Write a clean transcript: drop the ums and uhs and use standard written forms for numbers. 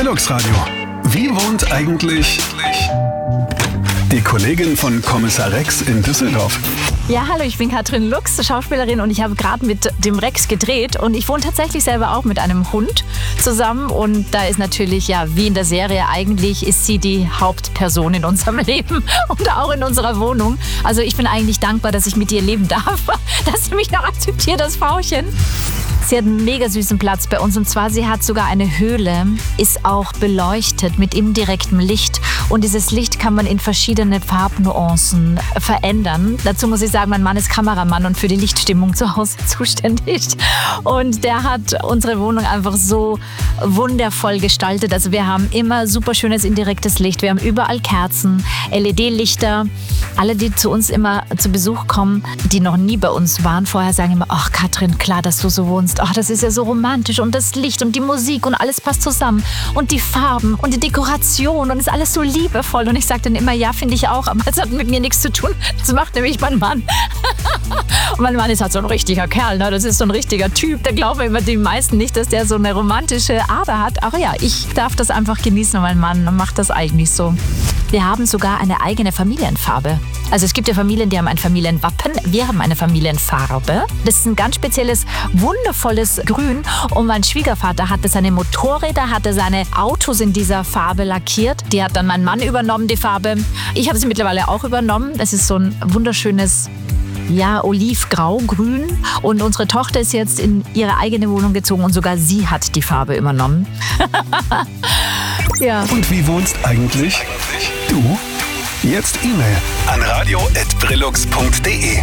Brillux Radio. Wie wohnt eigentlich die Kollegin von Kommissar Rex in Düsseldorf? Ja, hallo, ich bin Katrin Lux, Schauspielerin, und ich habe gerade mit dem Rex gedreht und ich wohne tatsächlich selber auch mit einem Hund zusammen, und da ist natürlich, ja, wie in der Serie, eigentlich ist sie die Hauptperson in unserem Leben und auch in unserer Wohnung. Also ich bin eigentlich dankbar, dass ich mit ihr leben darf, dass sie mich noch akzeptiert, das Frauchen. Sie hat einen mega süßen Platz bei uns, und zwar, sie hat sogar eine Höhle, ist auch beleuchtet mit indirektem Licht, und dieses Licht kann man in verschiedene Farbnuancen verändern. Dazu muss ich sagen, mein Mann ist Kameramann und für die Lichtstimmung zu Hause zuständig, und der hat unsere Wohnung einfach so wundervoll gestaltet. Also wir haben immer super schönes indirektes Licht, wir haben überall Kerzen, LED-Lichter. Alle, die zu uns immer zu Besuch kommen, die noch nie bei uns waren vorher, sagen immer: ach Katrin, klar, dass du so wohnst. Ach, das ist ja so romantisch, und das Licht und die Musik und alles passt zusammen und die Farben und die Dekoration und ist alles so liebevoll. Und ich sage dann immer: ja, finde ich auch, aber es hat mit mir nichts zu tun. Das macht nämlich mein Mann. Und mein Mann ist halt so ein richtiger Kerl, ne? Das ist so ein richtiger Typ. Da glauben immer die meisten nicht, dass der so eine romantische Ader hat. Aber ja, ich darf das einfach genießen, und mein Mann macht das eigentlich so. Wir haben sogar eine eigene Familienfarbe. Also es gibt ja Familien, die haben ein Familienwappen. Wir haben eine Familienfarbe. Das ist ein ganz spezielles, wundervolles Grün. Und mein Schwiegervater hatte seine Motorräder, hatte seine Autos in dieser Farbe lackiert. Die hat dann mein Mann übernommen, die Farbe. Ich habe sie mittlerweile auch übernommen. Das ist so ein wunderschönes, ja, olivgrau, grün. Und unsere Tochter ist jetzt in ihre eigene Wohnung gezogen, und sogar sie hat die Farbe übernommen. Ja. Und wie wohnst eigentlich du? Jetzt E-Mail an radio@brillux.de.